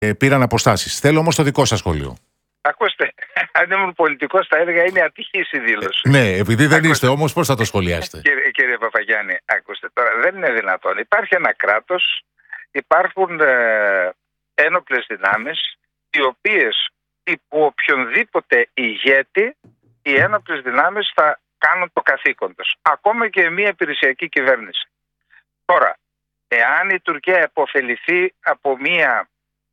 πήραν αποστάσεις. Θέλω όμως το δικό σας σχόλιο. Ακούστε, αν ήμουν πολιτικός θα έλεγα είναι ατυχής η δήλωση. Ναι, επειδή δεν είστε όμως, πώς θα το σχολιάσετε? Κύριε Παπαγιάννη, ακούστε τώρα, δεν είναι δυνατόν. Υπάρχει ένα κράτος, υπάρχουν ένοπλες δυνάμεις, οι οποίες υπό οποιονδήποτε ηγέτη οι ένοπλες δυνάμεις θα κάνουν το καθήκον τους. Ακόμα και μια υπηρεσιακή κυβέρνηση. Τώρα, εάν η Τουρκία επωφεληθεί από μια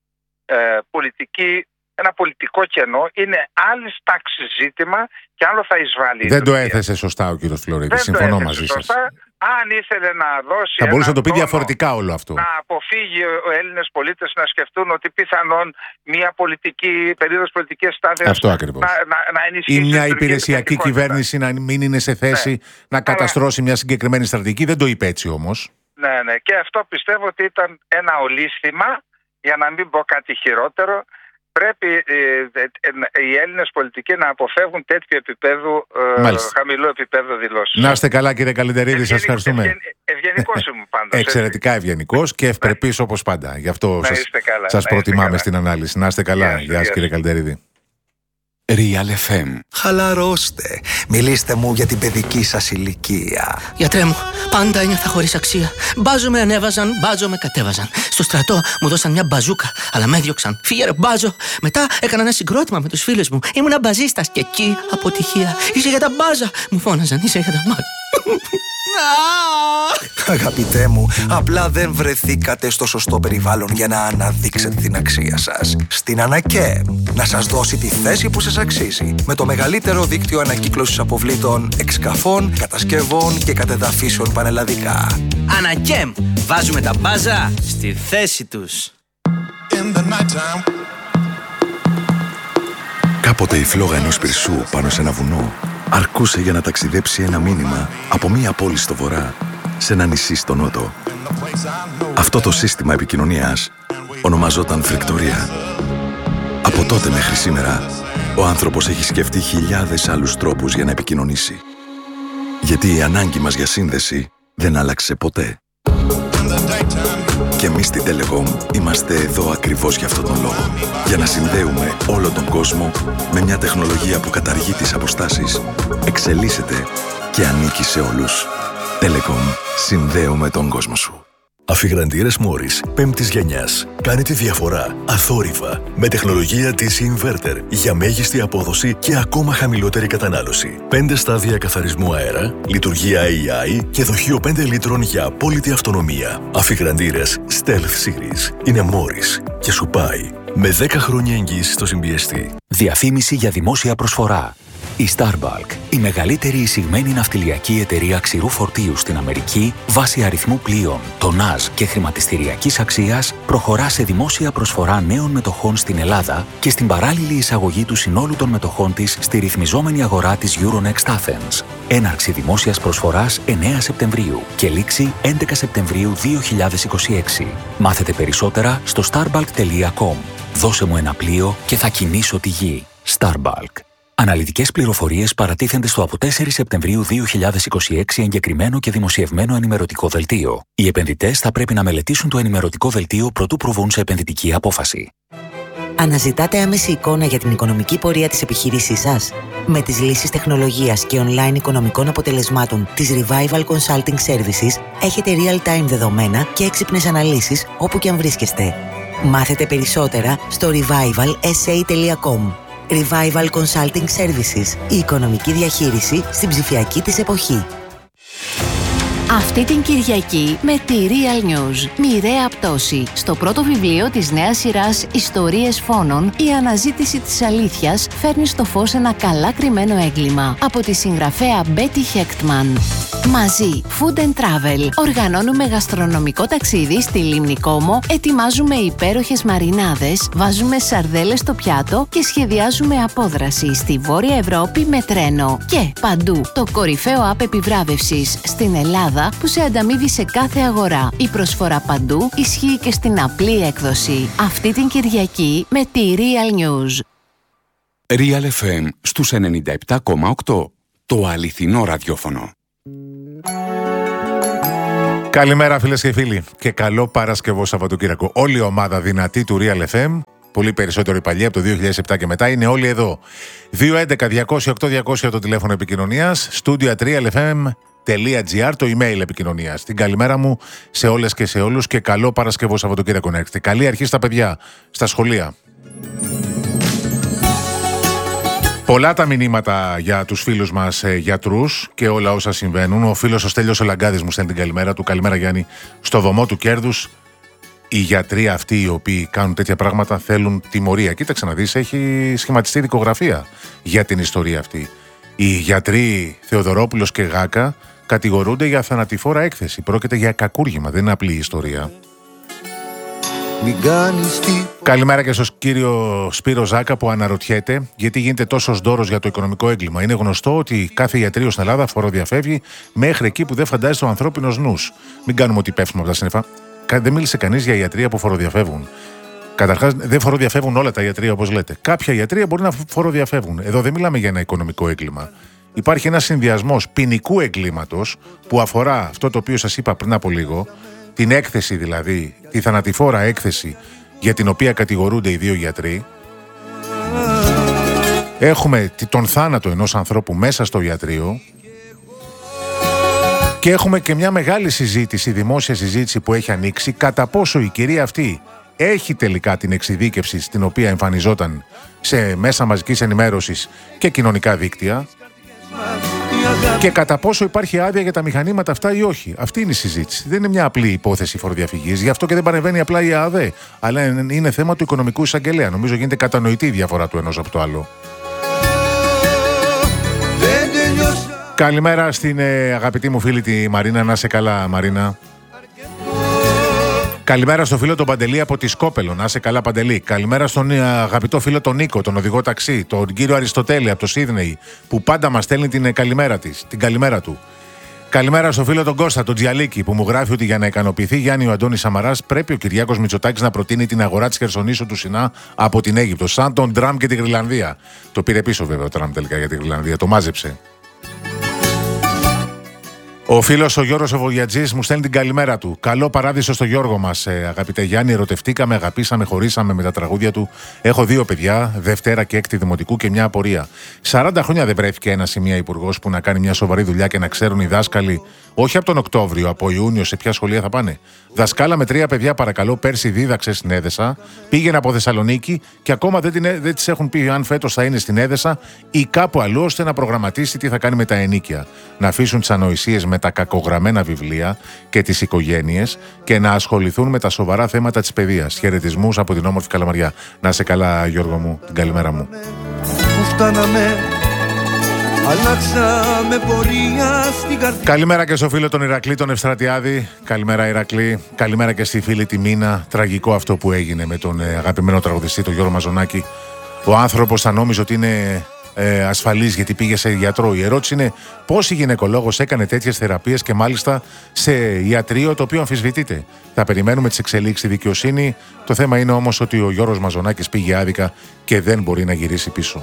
ένα πολιτικό κενό, είναι άλλη τάξη ζήτημα και άλλο θα εισβάλλει. Δεν το έθεσε σωστά ο κύριος Φλωρίδης. Συμφωνώ μαζί σας. Αν ήθελε να δώσει. Θα μπορούσε να το πει διαφορετικά όλο αυτό. Να αποφύγει ο Έλληνες πολίτες να σκεφτούν ότι πιθανόν μια περίοδος πολιτικής στάθειας. Αυτό ακριβώς. Να ενισχύσει. Ή μια υπηρεσιακή κυβέρνηση να μην είναι σε θέση να καταστρώσει μια συγκεκριμένη στρατηγική. Δεν το είπε έτσι όμως. Ναι. Και αυτό πιστεύω ότι ήταν ένα ολίσθημα, για να μην πω κάτι χειρότερο. Πρέπει οι Έλληνες πολιτικοί να αποφεύγουν τέτοιου επίπεδου, χαμηλού επίπεδου δηλώσεις. Να είστε καλά, κύριε Καλεντερίδη, σας ευχαριστούμε. Ευγενικός ήμουν πάντως. Εξαιρετικά ευγενικός και ευπρεπής όπως πάντα. Γι' αυτό σας προτιμάμε στην ανάλυση. Να είστε καλά. Γεια σας, κύριε Καλεντερίδη. Real FM. Χαλαρώστε. Μιλήστε μου για την παιδική σας ηλικία. Γιατρέ μου, πάντα ένιωθα χωρίς αξία. Μπάζο με ανέβαζαν, μπάζο με κατέβαζαν. Στο στρατό μου δώσαν μια μπαζούκα, αλλά με έδιωξαν. Φύγε ρε μπάζο. Μετά έκανα ένα συγκρότημα με τους φίλους μου. Ήμουνα μπαζίστας και εκεί αποτυχία. Είσαι για τα μπάζα, μου φώναζαν. Είσαι για τα μπάζα. Αγαπητέ μου, απλά δεν βρεθήκατε στο σωστό περιβάλλον για να αναδείξετε την αξία σας. Στην Ανακέμ, να σας δώσει τη θέση που σας αξίζει. Με το μεγαλύτερο δίκτυο ανακύκλωσης αποβλήτων, εξκαφών, κατασκευών και κατεδαφίσεων πανελλαδικά. Ανακέμ, βάζουμε τα μπάζα στη θέση τους. Κάποτε η φλόγα ενός πυρσού πάνω σε ένα βουνό αρκούσε για να ταξιδέψει ένα μήνυμα από μία πόλη στο βορρά σε ένα νησί στο νότο. Αυτό το σύστημα επικοινωνίας ονομαζόταν φρικτορία. Από τότε μέχρι σήμερα, ο άνθρωπος έχει σκεφτεί χιλιάδες άλλους τρόπους για να επικοινωνήσει. Γιατί η ανάγκη μας για σύνδεση δεν άλλαξε ποτέ. Και εμείς στην Telecom είμαστε εδώ ακριβώς για αυτόν τον λόγο. Για να συνδέουμε όλο τον κόσμο με μια τεχνολογία που καταργεί τις αποστάσεις, εξελίσσεται και ανήκει σε όλους. Telecom. Συνδέουμε τον κόσμο σου. Αφιγραντήρες Morris 5ης γενιάς. Κάνει τη διαφορά αθόρυβα με τεχνολογία DC Inverter για μέγιστη απόδοση και ακόμα χαμηλότερη κατανάλωση. 5 στάδια καθαρισμού αέρα, λειτουργία AI και δοχείο 5 λίτρων για απόλυτη αυτονομία. Αφιγραντήρες Stealth Series είναι Morris και σου πάει με 10 χρόνια εγγύηση στο συμπιεστή. Διαφήμιση για δημόσια προσφορά. Η Starbulk, η μεγαλύτερη εισηγμένη ναυτιλιακή εταιρεία ξηρού φορτίου στην Αμερική, βάσει αριθμού πλοίων, τονάζ και χρηματιστηριακής αξίας, προχωρά σε δημόσια προσφορά νέων μετοχών στην Ελλάδα και στην παράλληλη εισαγωγή του συνόλου των μετοχών της στη ρυθμιζόμενη αγορά της Euronext Athens. Έναρξη δημόσιας προσφοράς 9 Σεπτεμβρίου και λήξη 11 Σεπτεμβρίου 2026. Μάθετε περισσότερα στο starbulk.com. Δώσε μου ένα πλοίο και θα κινήσω τη γη. Starbulk. Αναλυτικές πληροφορίες παρατίθενται στο από 4 Σεπτεμβρίου 2026 εγκεκριμένο και δημοσιευμένο ενημερωτικό δελτίο. Οι επενδυτές θα πρέπει να μελετήσουν το ενημερωτικό δελτίο προτού προβούν σε επενδυτική απόφαση. Αναζητάτε άμεση εικόνα για την οικονομική πορεία της επιχείρησής σας? Με τις λύσεις τεχνολογίας και online οικονομικών αποτελεσμάτων της Revival Consulting Services έχετε real-time δεδομένα και έξυπνες αναλύσεις όπου και αν βρίσκεστε. Μάθετε περισσότερα στο revivalsa.com. Revival Consulting Services. Η οικονομική διαχείριση στην ψηφιακή της εποχή. Αυτή την Κυριακή με τη Real News. Μοιραία πτώση. Στο πρώτο βιβλίο της νέας σειράς Ιστορίες Φόνων, η αναζήτηση της αλήθειας φέρνει στο φως ένα καλά κρυμμένο έγκλημα. Από τη συγγραφέα Betty Hechtman. Μαζί, Food and Travel. Οργανώνουμε γαστρονομικό ταξίδι στη Λίμνη Κόμο, ετοιμάζουμε υπέροχες μαρινάδες, βάζουμε σαρδέλες στο πιάτο και σχεδιάζουμε απόδραση στη Βόρεια Ευρώπη με τρένο. Και παντού, το κορυφαίο app επιβράβευσης στην Ελλάδα που σε ανταμείβει σε κάθε αγορά. Η προσφορά παντού ισχύει και στην απλή έκδοση. Αυτή την Κυριακή με τη Real News. Real FM στους 97,8. Το αληθινό ραδιόφωνο. Καλημέρα φίλες και φίλοι και καλό Παρασκευό Σαββατοκύριακο. Όλη η ομάδα δυνατή του Real FM, πολύ περισσότερο οι παλιοί από το 2007 και μετά, είναι όλοι εδώ. 211-200-8200 το τηλέφωνο επικοινωνίας, studio 3lfm.gr το email επικοινωνίας. Την καλημέρα μου σε όλες και σε όλους και καλό Παρασκευό Σαββατοκύριακο να έχετε. Καλή αρχή στα παιδιά, στα σχολεία. Πολλά τα μηνύματα για τους φίλους μας γιατρούς και όλα όσα συμβαίνουν. Ο φίλος ο Στέλιος ο Λαγκάδης μου στέλνει την καλημέρα του. Καλημέρα Γιάννη. Στο βωμό του κέρδους οι γιατροί αυτοί οι οποίοι κάνουν τέτοια πράγματα θέλουν τιμωρία. Κοίταξε να δεις, έχει σχηματιστεί δικογραφία για την ιστορία αυτή. Οι γιατροί Θεοδωρόπουλος και Γάκα κατηγορούνται για θανατηφόρα έκθεση. Πρόκειται για κακούργημα, δεν είναι απλή ιστορία. Καλημέρα και στον κύριο Σπύρο Ζάκα που αναρωτιέται γιατί γίνεται τόσος δώρος για το οικονομικό έγκλημα. Είναι γνωστό ότι κάθε ιατρείο στην Ελλάδα φοροδιαφεύγει μέχρι εκεί που δεν φαντάζεται ο ανθρώπινος νους. Μην κάνουμε ότι πέφτουμε από τα σύννεφα. Δεν μίλησε κανείς για ιατρεία που φοροδιαφεύγουν. Καταρχάς, δεν φοροδιαφεύγουν όλα τα ιατρεία όπως λέτε. Κάποια ιατρεία μπορεί να φοροδιαφεύγουν. Εδώ δεν μιλάμε για ένα οικονομικό έγκλημα. Υπάρχει ένας συνδυασμός ποινικού εγκλήματος που αφορά αυτό το οποίο σας είπα πριν από λίγο. Την έκθεση δηλαδή, τη θανατηφόρα έκθεση για την οποία κατηγορούνται οι δύο γιατροί. Έχουμε τον θάνατο ενός ανθρώπου μέσα στο ιατρείο και έχουμε και μια μεγάλη συζήτηση, δημόσια συζήτηση που έχει ανοίξει κατά πόσο η κυρία αυτή έχει τελικά την εξειδίκευση στην οποία εμφανιζόταν σε μέσα μαζικής ενημέρωσης και κοινωνικά δίκτυα και κατά πόσο υπάρχει άδεια για τα μηχανήματα αυτά ή όχι. Αυτή είναι η συζήτηση. Δεν είναι μια απλή υπόθεση φοροδιαφυγής, γι' αυτό και δεν παρεμβαίνει απλά η ΑΔΕ, αλλά είναι θέμα του οικονομικού εισαγγελέα. Νομίζω γίνεται κατανοητή η διαφορά του ενός από το άλλο. Καλημέρα στην αγαπητή μου φίλη τη Μαρίνα, να είσαι καλά Μαρίνα. Καλημέρα στο φίλο τον Παντελή από τη Σκόπελο, να είσαι καλά Παντελή. Καλημέρα στον αγαπητό φίλο τον Νίκο, τον οδηγό ταξί, τον κύριο Αριστοτέλη από το Σίδνεϊ, που πάντα μας στέλνει την καλημέρα του. Καλημέρα στο φίλο τον Κώστα, τον Τζιαλίκη, που μου γράφει ότι για να ικανοποιηθεί Γιάννη ο Αντώνης Σαμαράς πρέπει ο Κυριάκος Μητσοτάκης να προτείνει την αγορά της Χερσονήσου του Σινά από την Αίγυπτο, σαν τον Τραμπ και την Γρυλανδία. Το πήρε πίσω βέβαια ο Τραμπ τελικά για την Γρυλανδία, το μάζεψε. Ο φίλος ο Γιώργος ο Βογιατζής μου στέλνει την καλημέρα του. Καλό παράδεισο στο Γιώργο μας, αγαπητέ Γιάννη. Ερωτευτήκαμε, αγαπήσαμε, χωρίσαμε με τα τραγούδια του. Έχω 2 παιδιά, Δευτέρα και Έκτη Δημοτικού και μια απορία. 40 χρόνια δεν βρέθηκε ένας ή μια υπουργός που να κάνει μια σοβαρή δουλειά και να ξέρουν οι δάσκαλοι, όχι από τον Οκτώβριο, από Ιούνιο, σε ποια σχολεία θα πάνε. Δασκάλα με 3 παιδιά, παρακαλώ, πέρσι δίδαξε στην Έδεσα, πήγαινε από Θεσσαλονίκη και ακόμα δεν της έχουν πει αν φέτος θα είναι στην Έδεσα ή κάπου αλλού, ώστε να προγραμματίσει τι θα κάνει με τα ενίκια. Να αφήσουν τις ανοησίες με τα κακογραμμένα βιβλία και τις οικογένειες και να ασχοληθούν με τα σοβαρά θέματα της παιδείας. Χαιρετισμούς από την όμορφη Καλαμαριά. Να σε καλά Γιώργο μου, την καλημέρα μου. Καλημέρα και στο φίλο τον Ηρακλή τον Ευστρατιάδη. Καλημέρα Ηρακλή. Καλημέρα και στη φίλη τη Μίνα. Τραγικό αυτό που έγινε με τον αγαπημένο τραγουδιστή τον Γιώργο Μαζονάκη. Ο άνθρωπος θα νόμιζε ότι είναι ασφαλής γιατί πήγε σε γιατρό. Η ερώτηση είναι πώς η γυναικολόγος έκανε τέτοιες θεραπείες και μάλιστα σε ιατρείο το οποίο αμφισβητείται. Θα περιμένουμε τις εξελίξεις στη δικαιοσύνη. Το θέμα είναι όμως ότι ο Γιώργος Μαζονάκης πήγε άδικα και δεν μπορεί να γυρίσει πίσω.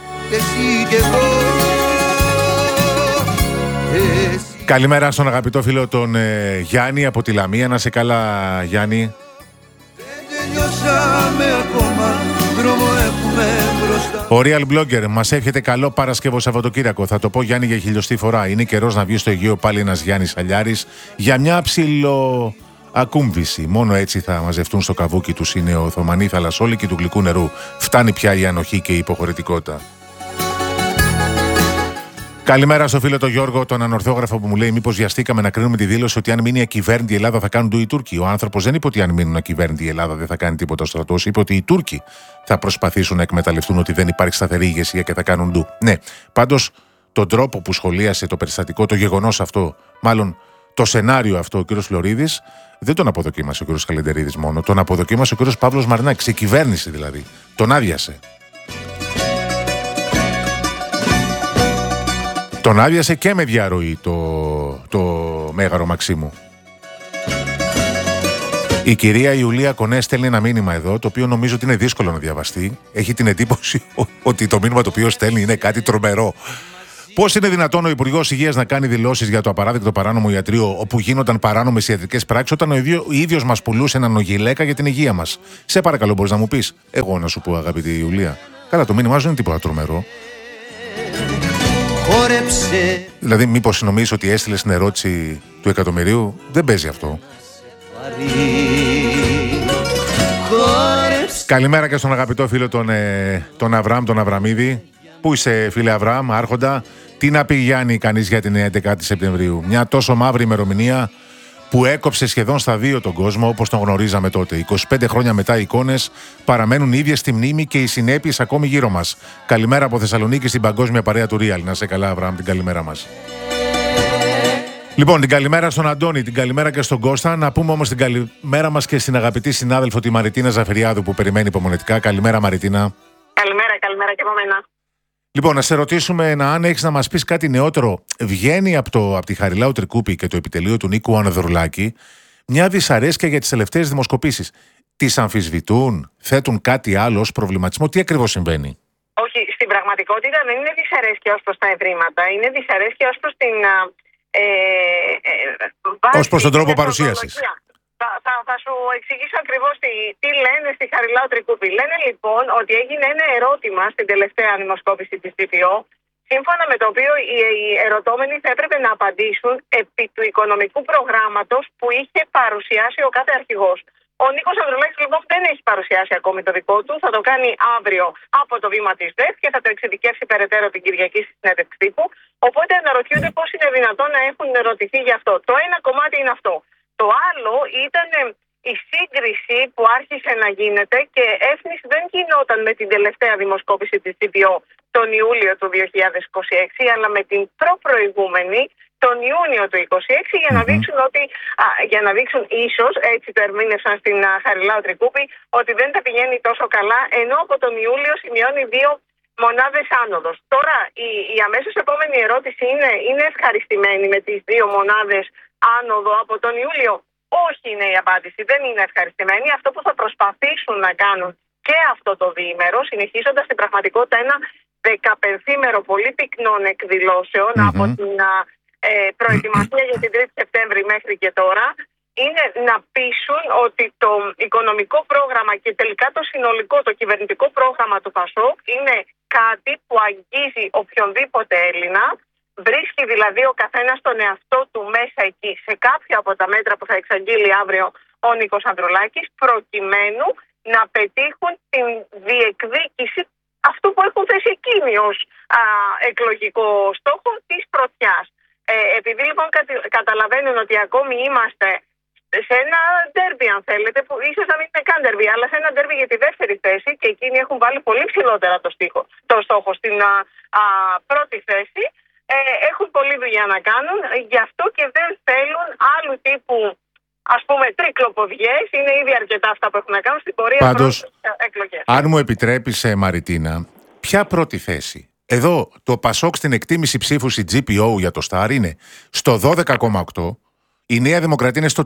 Καλημέρα στον αγαπητό φίλο τον Γιάννη από τη Λαμία. Να σε καλά Γιάννη. Ο Real Blogger μας εύχεται καλό Παρασκευό Σαββατοκύριακο. Θα το πω Γιάννη για 1000η φορά. Είναι καιρός να βγει στο Αιγαίο πάλι ένας Γιάννης Αλιάρης για μια ακούμβηση. Μόνο έτσι θα μαζευτούν στο καβούκι τους οι νεοοθωμανοί θαλασσόλικοι του γλυκού νερού. Φτάνει πια η ανοχή και η υποχωρητικότητα. Καλημέρα στο φίλο τον Γιώργο, τον ανορθόγραφο που μου λέει: μήπως βιαστήκαμε να κρίνουμε τη δήλωση ότι αν μείνει ακυβέρνητη η Ελλάδα θα κάνουν οι Τούρκοι. Ο άνθρωπος δεν είπε ότι αν μείνουν ακυβέρνητη η Ελλάδα δεν θα κάνει τίποτα ο στρατός. Είπε ότι οι Τούρκοι θα προσπαθήσουν να εκμεταλλευτούν ότι δεν υπάρχει σταθερή ηγεσία και θα κάνουν ντου. Ναι, πάντως τον τρόπο που σχολίασε το περιστατικό, το γεγονός αυτό, μάλλον το σενάριο αυτό ο κ. Φλωρίδης, δεν τον αποδοκίμασε ο κ. Καλεντερίδης μόνο. Τον αποδοκίμασε ο κ. Παύλος Μαρινάκης. Η κυβέρνηση δηλαδή. Τον άδειασε. Τον άδειασε και με διαρροή το Μέγαρο Μαξίμου. Η κυρία Ιουλία Κονέ στέλνει ένα μήνυμα εδώ, το οποίο νομίζω ότι είναι δύσκολο να διαβαστεί. Έχει την εντύπωση ότι το μήνυμα το οποίο στέλνει είναι κάτι τρομερό. Πώς είναι δυνατόν ο Υπουργός Υγείας να κάνει δηλώσεις για το απαράδεκτο παράνομο ιατρείο όπου γίνονταν παράνομες ιατρικές πράξεις όταν ο ίδιος μας πουλούσε έναν ογιλέκα για την υγεία μας? Σε παρακαλώ, μπορείς να μου πεις? Εγώ να σου πω, αγαπητή Ιουλία. Καλά, το μήνυμά σου είναι τίποτα τρομερό. Δηλαδή, μήπως νομίζεις ότι έστειλες την ερώτηση του εκατομμυρίου? Δεν παίζει αυτό. Καλημέρα και στον αγαπητό φίλο τον Αβραάμ, τον Αβραμίδη. Πού είσαι, φίλε Αβραάμ, άρχοντα? Τι να πει, Γιάννη, κανείς για την 11η Σεπτεμβρίου? Μια τόσο μαύρη ημερομηνία που έκοψε σχεδόν στα δύο τον κόσμο όπως τον γνωρίζαμε τότε. 25 χρόνια μετά οι εικόνες παραμένουν ίδιες στη μνήμη και οι συνέπειες ακόμη γύρω μας. Καλημέρα από Θεσσαλονίκη στην παγκόσμια παρέα του Real. Να είσαι καλά, Αβραάμ, την καλημέρα μας. Λοιπόν, την καλημέρα στον Αντώνη, την καλημέρα και στον Κώστα. Να πούμε όμως την καλημέρα μας και στην αγαπητή συνάδελφο τη Μαριτίνα Ζαφυριάδου που περιμένει υπομονετικά. Καλημέρα, Μαριτίνα. Καλημέρα και από μένα. Λοιπόν, να σε ρωτήσουμε αν έχεις να μας πεις κάτι νεότερο. Βγαίνει από τη Χαριλάου Τρικούπη και το επιτελείο του Νίκου Ανδρουλάκη μια δυσαρέσκεια για τις τελευταίες δημοσκοπήσεις. Τις αμφισβητούν, θέτουν κάτι άλλο ως προβληματισμό? Τι ακριβώς συμβαίνει? Όχι, στην πραγματικότητα δεν είναι δυσαρέσκεια ως προς τα ευρήματα. Είναι δυσαρέσκεια ως προς την ως προς τον τρόπο παρουσίασης. Θα σου εξηγήσω ακριβώς τι λένε στη Χαριλάου Τρικούπη. Λένε λοιπόν ότι έγινε ένα ερώτημα στην τελευταία δημοσκόπηση της ΤΠΟ, σύμφωνα με το οποίο οι ερωτώμενοι θα έπρεπε να απαντήσουν επί του οικονομικού προγράμματος που είχε παρουσιάσει ο κάθε αρχηγός. Ο Νίκος Ανδρουλάκης λοιπόν δεν έχει παρουσιάσει ακόμη το δικό του. Θα το κάνει αύριο από το βήμα της ΔΕΘ και θα το εξειδικεύσει περαιτέρω την Κυριακή στη συνέντευξη τύπου. Οπότε αναρωτιούνται πώς είναι δυνατόν να έχουν ερωτηθεί γι' αυτό. Το ένα κομμάτι είναι αυτό. Το άλλο ήταν η σύγκριση που άρχισε να γίνεται και έφνηση δεν γινόταν με την τελευταία δημοσκόπηση της ΤΠΟ τον Ιούλιο του 2026, αλλά με την προπροηγούμενη τον Ιούνιο του 2026 για να δείξουν ίσως, έτσι το ερμήνευσαν στην Χαριλάου Τρικούπη, ότι δεν τα πηγαίνει τόσο καλά, ενώ από τον Ιούλιο σημειώνει 2 μονάδες άνοδος. Τώρα η αμέσως επόμενη ερώτηση είναι ευχαριστημένη με τις 2 μονάδες άνοδο από τον Ιούλιο? Όχι είναι η απάντηση, δεν είναι ευχαριστημένοι. Αυτό που θα προσπαθήσουν να κάνουν και αυτό το διήμερο, συνεχίζοντας στην πραγματικότητα ένα 15ημερο πολύ πυκνών εκδηλώσεων από την προετοιμασία για την 3η Σεπτέμβρη μέχρι και τώρα, είναι να πείσουν ότι το οικονομικό πρόγραμμα και τελικά το συνολικό, το κυβερνητικό πρόγραμμα του ΠΑΣΟΚ είναι κάτι που αγγίζει οποιονδήποτε Έλληνα. Βρίσκει δηλαδή ο καθένας τον εαυτό του μέσα εκεί σε κάποια από τα μέτρα που θα εξαγγείλει αύριο ο Νίκος Ανδρουλάκης, προκειμένου να πετύχουν την διεκδίκηση αυτού που έχουν θέσει εκείνοι ως εκλογικό στόχο της πρωτιάς. Επειδή λοιπόν καταλαβαίνουν ότι ακόμη είμαστε σε ένα ντέρμπι, αν θέλετε, που ίσως να μην είναι καν ντέρμπι, αλλά σε ένα ντέρμπι για τη δεύτερη θέση, και εκείνοι έχουν βάλει πολύ ψηλότερα το στόχο στην πρώτη θέση, έχουν πολλή δουλειά να κάνουν, γι' αυτό και δεν θέλουν άλλου τύπου, ας πούμε, τρικλοποδιές. Είναι ήδη αρκετά αυτά που έχουν να κάνουν στην πορεία προς εκλογές. Αν μου επιτρέπεις, Μαριτίνα, ποια πρώτη θέση? Εδώ το ΠΑΣΟΚ στην εκτίμηση ψήφου στη GPO για το ΣΤΑΡ είναι στο 12,8, η Νέα Δημοκρατία είναι στο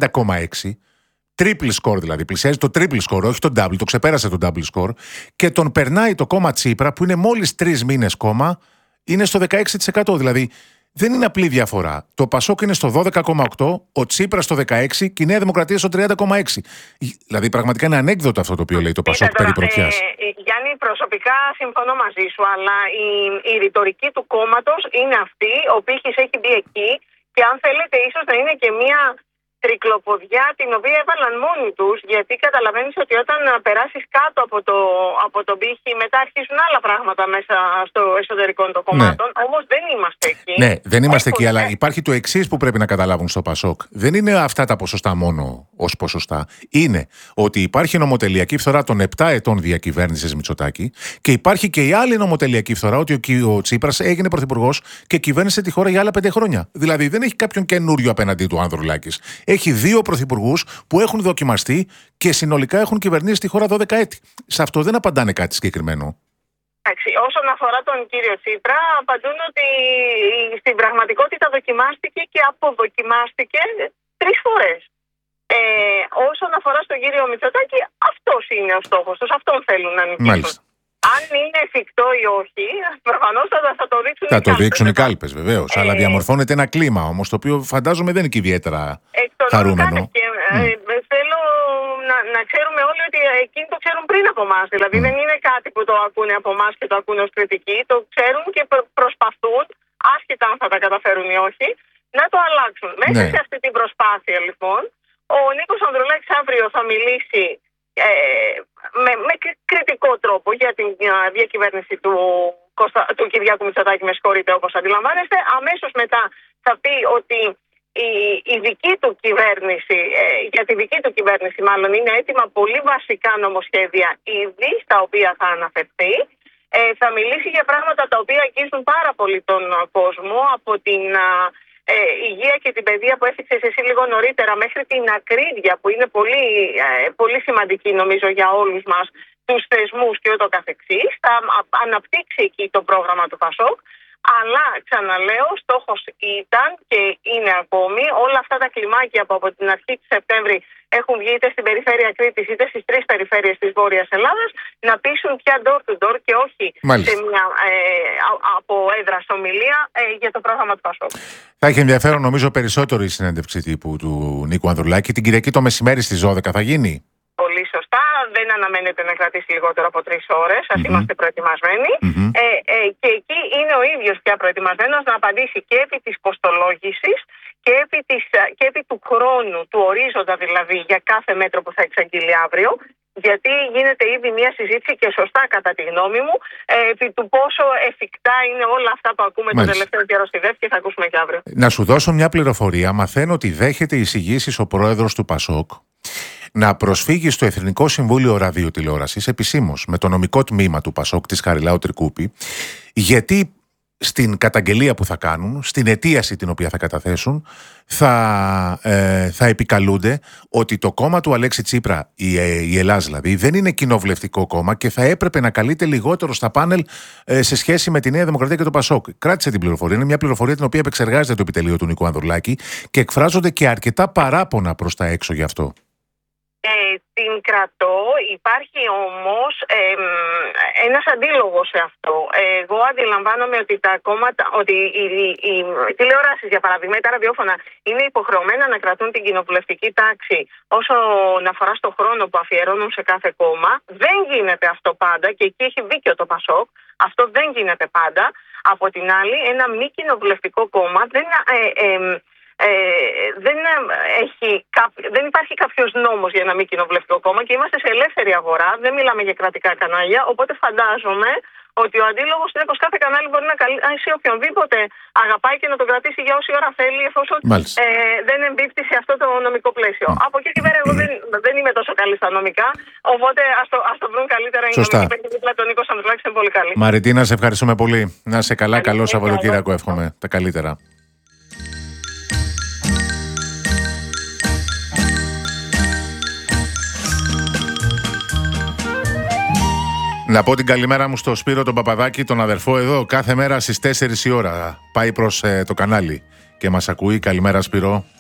30,6, triple score δηλαδή, πλησιάζει το triple score, όχι το double, το ξεπέρασε το double score, και τον περνάει το κόμμα Τσίπρα που είναι μόλις 3 μήνες κόμμα, είναι στο 16%. Δηλαδή δεν είναι απλή διαφορά. Το ΠΑΣΟΚ είναι στο 12,8, ο Τσίπρας στο 16 και η Νέα Δημοκρατία στο 30,6. Δηλαδή πραγματικά είναι ανέκδοτο αυτό το οποίο λέει το ΠΑΣΟΚ περί πρωτιάς. Γιάννη, προσωπικά συμφωνώ μαζί σου, αλλά η ρητορική του κόμματος είναι αυτή, ο πύχης έχει μπει εκεί και αν θέλετε ίσως να είναι και μία τρικλοποδιά την οποία έβαλαν μόνοι τους, γιατί καταλαβαίνεις ότι όταν περάσεις κάτω από τον πύχη μετά αρχίζουν άλλα πράγματα μέσα στο εσωτερικό των κομμάτων. Ναι. Όμως δεν είμαστε εκεί. Ναι, δεν είμαστε εκεί, αλλά υπάρχει το εξής που πρέπει να καταλάβουν στο ΠΑΣΟΚ. Δεν είναι αυτά τα ποσοστά μόνο ως ποσοστά. Είναι ότι υπάρχει νομοτελειακή φθορά των 7 ετών διακυβέρνησης Μητσοτάκη και υπάρχει και η άλλη νομοτελειακή φθορά ότι ο Τσίπρας έγινε πρωθυπουργός και κυβέρνησε τη χώρα για άλλα 5 χρόνια. Δηλαδή δεν έχει κάποιον καινούριο απέναντί του Ανδρουλάκης. Έχει 2 πρωθυπουργούς που έχουν δοκιμαστεί και συνολικά έχουν κυβερνήσει τη χώρα 12 έτη. Σε αυτό δεν απαντάνε κάτι συγκεκριμένο. Όσον αφορά τον κύριο Τσίπρα, απαντούν ότι στην πραγματικότητα δοκιμάστηκε και αποδοκιμάστηκε 3 φορές. Όσον αφορά στον κύριο Μητσοτάκη, αυτός είναι ο στόχος τους, αυτόν θέλουν να νικήσουν. Μάλιστα. Αν είναι εφικτό ή όχι, προφανώς θα το δείξουν οι κάλπες. Θα το δείξουν οι κάλπες, βεβαίως. Αλλά διαμορφώνεται ένα κλίμα όμως, το οποίο φαντάζομαι δεν είναι και ιδιαίτερα χαρούμενο. Θέλω να ξέρουμε όλοι ότι εκείνοι το ξέρουν πριν από εμάς. Δηλαδή δεν είναι κάτι που το ακούνε από εμάς και το ακούνε ως κριτική. Το ξέρουν και προσπαθούν, άσχετα αν θα τα καταφέρουν ή όχι, να το αλλάξουν. Μέσα σε αυτή την προσπάθεια λοιπόν, ο Νίκος Ανδρουλάκης αύριο θα μιλήσει με κριτικό τρόπο για την διακυβέρνηση του Κυριάκου Μητσοτάκη, με συγχωρείτε, όπως αντιλαμβάνεστε. Αμέσως μετά θα πει ότι η δική του κυβέρνηση, για τη δική του κυβέρνηση μάλλον, είναι έτοιμα πολύ βασικά νομοσχέδια ήδη στα οποία θα αναφερθεί. Θα μιλήσει για πράγματα τα οποία αγγίζουν πάρα πολύ τον κόσμο, από την υγεία και την παιδεία που έφυξες εσύ λίγο νωρίτερα, μέχρι την ακρίβεια που είναι πολύ, πολύ σημαντική νομίζω για όλους μας, τους θεσμούς και ούτω καθεξής. Θα αναπτύξει εκεί το πρόγραμμα του ΠΑΣΟΚ. Αλλά, ξαναλέω, στόχος ήταν και είναι ακόμη όλα αυτά τα κλιμάκια που από την αρχή του Σεπτέμβρη έχουν βγει είτε στην περιφέρεια Κρήτης είτε στις 3 περιφέρειες της Βόρειας Ελλάδας να πείσουν πια door to door και όχι σε μια από έδρας ομιλία για το πρόγραμμα του ΠΑΣΟΚ. Θα έχει ενδιαφέρον νομίζω περισσότερο η συνέντευξη τύπου του Νίκου Ανδρουλάκη. Την Κυριακή το μεσημέρι στις 12 θα γίνει. Πολύ σωστά. Δεν αναμένεται να κρατήσει λιγότερο από 3 ώρες. Ας είμαστε προετοιμασμένοι. Και εκεί είναι ο ίδιος πια προετοιμασμένος να απαντήσει και επί της κοστολόγησης και επί του χρόνου, του ορίζοντα δηλαδή, για κάθε μέτρο που θα εξαγγείλει αύριο. Γιατί γίνεται ήδη μια συζήτηση και σωστά κατά τη γνώμη μου επί του πόσο εφικτά είναι όλα αυτά που ακούμε τον τελευταίο καιρό στη ΔΕΦ και θα ακούσουμε και αύριο. Να σου δώσω μια πληροφορία. Μαθαίνω ότι δέχεται εισηγήσεις ο πρόεδρος του ΠΑΣΟΚ να προσφύγει στο Εθνικό Συμβούλιο Ραδιοτηλεόρασης επισήμως με το νομικό τμήμα του ΠΑΣΟΚ της Χαριλάου Τρικούπη, γιατί στην καταγγελία που θα κάνουν, στην αιτίαση την οποία θα καταθέσουν, θα επικαλούνται ότι το κόμμα του Αλέξη Τσίπρα, η Ελλάς δηλαδή, δεν είναι κοινοβουλευτικό κόμμα και θα έπρεπε να καλείται λιγότερο στα πάνελ σε σχέση με τη Νέα Δημοκρατία και το ΠΑΣΟΚ. Κράτησε την πληροφορία. Είναι μια πληροφορία την οποία επεξεργάζεται το επιτελείο του Νίκου Ανδρουλάκη και εκφράζονται και αρκετά παράπονα προς τα έξω γι' αυτό. Την κρατώ. Υπάρχει όμως ένας αντίλογος σε αυτό. Εγώ αντιλαμβάνομαι ότι τα κόμματα, ότι οι τηλεοράσεις για παράδειγμα, τα ραδιόφωνα είναι υποχρεωμένα να κρατούν την κοινοβουλευτική τάξη όσον αφορά στο χρόνο που αφιερώνουν σε κάθε κόμμα. Δεν γίνεται αυτό πάντα και εκεί έχει δίκιο το ΠΑΣΟΚ. Αυτό δεν γίνεται πάντα. Από την άλλη, ένα μη κοινοβουλευτικό κόμμα δεν υπάρχει κάποιος νόμος για ένα μη κοινοβουλευτικό κόμμα και είμαστε σε ελεύθερη αγορά, δεν μιλάμε για κρατικά κανάλια, οπότε φαντάζομαι ότι ο αντίλογος είναι πως κάθε κανάλι μπορεί να καλέσει οποιονδήποτε αγαπάει και να τον κρατήσει για όση ώρα θέλει, εφόσον δεν εμπίπτει σε αυτό το νομικό πλαίσιο. Από εκεί και πέρα, εγώ δεν είμαι τόσο καλή στα νομικά, οπότε ας το βρουν καλύτερα οι νομικοί περίπτωση. Το Νίκος Ανδρουλάκης είναι πολύ καλή. Μαριτίνα, σε ευχαριστούμε πολύ. Να είσαι καλά, καλό Σαββατοκύριακο, εύχομαι τα καλύτερα. Να πω την καλημέρα μου στο Σπύρο τον Παπαδάκη, τον αδερφό εδώ, κάθε μέρα στις 4 η ώρα. Πάει προς το κανάλι και μας ακούει. Καλημέρα Σπύρο.